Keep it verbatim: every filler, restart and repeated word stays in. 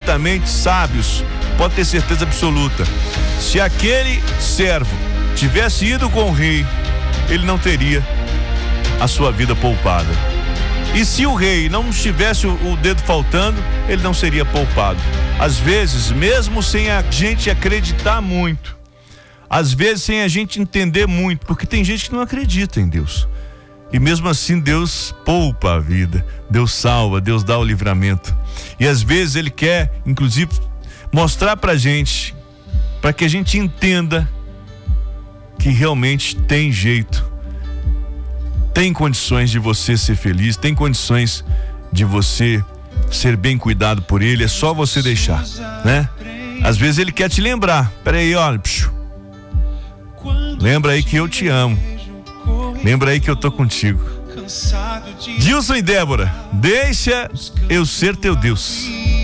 infinitamente sábios, pode ter certeza absoluta. Se aquele servo tivesse ido com o rei, ele não teria a sua vida poupada. E se o rei não tivesse o, o dedo faltando, ele não seria poupado. Às vezes, mesmo sem a gente acreditar muito, às vezes sem a gente entender muito, porque tem gente que não acredita em Deus. E mesmo assim Deus poupa a vida, Deus salva, Deus dá o livramento. E às vezes Ele quer, inclusive, mostrar pra gente, para que a gente entenda que realmente tem jeito. Tem condições de você ser feliz, tem condições de você ser bem cuidado por Ele, é só você deixar, né? Às vezes Ele quer te lembrar, peraí, olha, psiu, lembra aí que eu te amo, lembra aí que eu tô contigo. Dilson e Débora, deixa eu ser teu Deus.